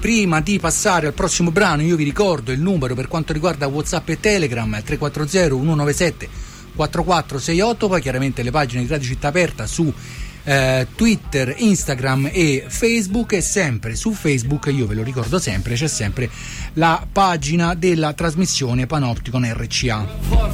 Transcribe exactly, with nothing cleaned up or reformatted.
prima di passare al prossimo brano io vi ricordo il numero per quanto riguarda WhatsApp e Telegram, tre quattro zero uno nove sette quattro quattro sei otto, poi chiaramente le pagine di Radio Città Aperta su eh, Twitter, Instagram e Facebook, e sempre su Facebook, io ve lo ricordo sempre, c'è sempre la pagina della trasmissione Panopticon R C A.